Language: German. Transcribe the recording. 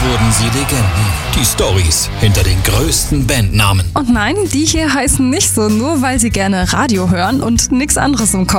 wurden sie Legenden. Die Storys hinter den größten Bandnamen. Und nein, die hier heißen nicht so, nur weil sie gerne Radio hören und nichts anderes im Kopf